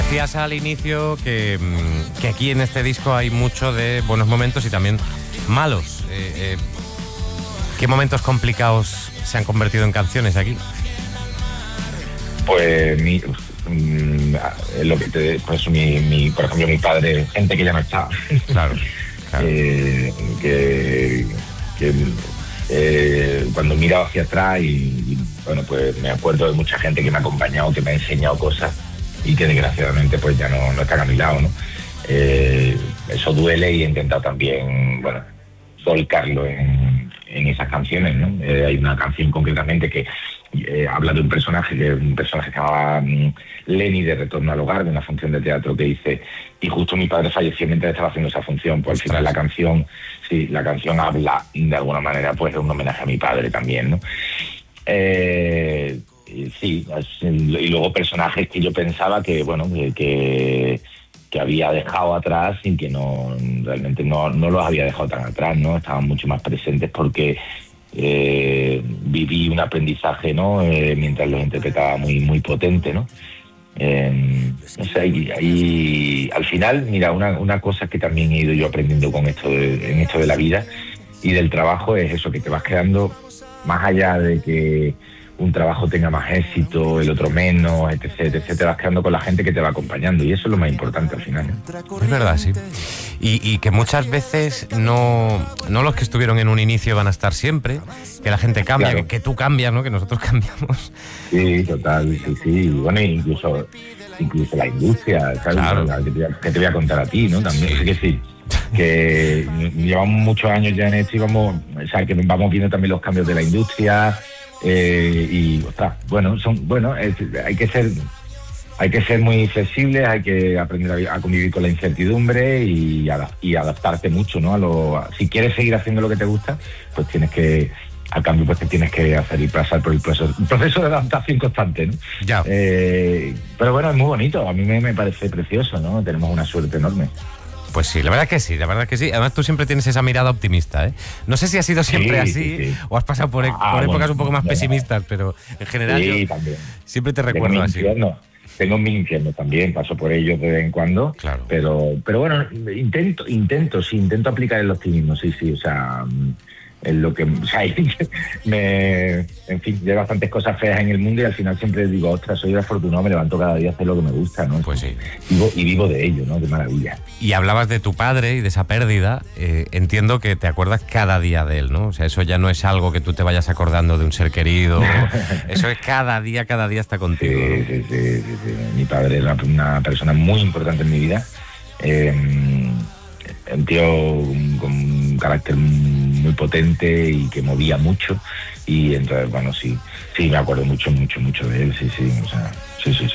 Decías al inicio que aquí en este disco hay mucho de buenos momentos y también malos. ¿Qué momentos complicados se han convertido en canciones aquí? Pues lo que por ejemplo, mi padre, gente que ya no está. Claro. Cuando miro hacia atrás y bueno, pues me acuerdo de mucha gente que me ha acompañado, que me ha enseñado cosas y que desgraciadamente pues ya no están a mi lado, ¿no? Eso duele y he intentado también, bueno, volcarlo en esas canciones, ¿no? Hay una canción concretamente que habla de un personaje que se llamaba Lenny, de Retorno al Hogar, de una función de teatro que hice, y justo mi padre falleció mientras estaba haciendo esa función. Pues al final la canción habla de alguna manera pues de un homenaje a mi padre también, ¿no? Sí, y luego personajes que yo pensaba que, bueno, que había dejado atrás y que realmente no los había dejado tan atrás, ¿no? Estaban mucho más presentes porque viví un aprendizaje, ¿no? Mientras los interpretaba muy, muy potente, ¿no? No sé, ahí al final, mira, una cosa que también he ido yo aprendiendo en esto de la vida y del trabajo es eso, que te vas quedando, más allá de que un trabajo tenga más éxito, el otro menos, etc., te vas quedando con la gente que te va acompañando, y eso es lo más importante al final, ¿no? Es verdad, sí. Y que muchas veces no los que estuvieron en un inicio van a estar siempre, que la gente cambia, claro, que tú cambias, ¿no? Que nosotros cambiamos. Sí, total, sí. Bueno, incluso la industria, ¿sabes? Claro. Que te voy a contar a ti, ¿no? También, sí. Es decir, que llevamos muchos años ya en esto y vamos viendo también los cambios de la industria. Y ostras, hay que ser muy flexibles, hay que aprender a convivir con la incertidumbre y adaptarte mucho, ¿no? Si quieres seguir haciendo lo que te gusta, pues al cambio pues te tienes que hacer y pasar por el proceso de adaptación constante, ¿no? Ya. Pero bueno, es muy bonito, a mí me parece precioso, ¿no? Tenemos una suerte enorme. Pues sí, la verdad que sí. Además, tú siempre tienes esa mirada optimista, ¿eh? No sé si ha sido siempre así, sí. O has pasado por épocas un poco más pesimistas, pero en general yo también. Siempre te recuerdo así. Tengo mi infierno también, paso por ellos de vez en cuando, claro. Pero bueno, intento aplicar el optimismo, sí, o sea, en lo que, o sea, en fin, hay bastantes cosas feas en el mundo y al final siempre digo, ostras, soy afortunado, me levanto cada día a hacer lo que me gusta, ¿no? Pues sí. Vivo de ello, ¿no? De maravilla. Y hablabas de tu padre y de esa pérdida, entiendo que te acuerdas cada día de él, ¿no? O sea, eso ya no es algo que tú te vayas acordando de un ser querido, eso es cada día está contigo, sí, ¿no? Sí. Mi padre era una persona muy importante en mi vida, un tío con un carácter muy potente y que movía mucho, y entonces, bueno, sí, me acuerdo mucho de él, sí, o sea, sí.